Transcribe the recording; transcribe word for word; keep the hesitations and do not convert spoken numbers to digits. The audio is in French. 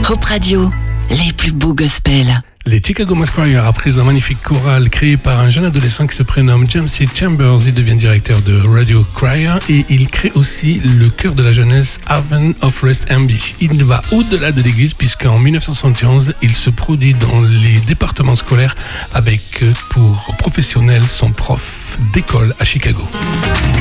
Hope Radio, les plus beaux gospels. Les Chicago Mass Choir, après un magnifique choral créé par un jeune adolescent qui se prénomme James C. Chambers, il devient directeur de Radio Choir et il crée aussi le chœur de la jeunesse Haven of Rest Amby. Il va au-delà de l'église puisqu'en dix-neuf cent soixante et onze, il se produit dans les départements scolaires avec pour professionnel son prof d'école à Chicago.